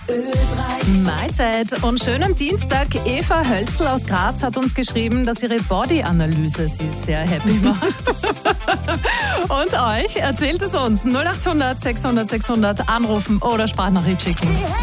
Mahlzeit und schönen Dienstag. Eva Hölzl aus Graz hat uns geschrieben, dass ihre Body-Analyse sie sehr happy macht. Und euch erzählt es uns 0800 600 600 anrufen oder Sprachnachricht schicken.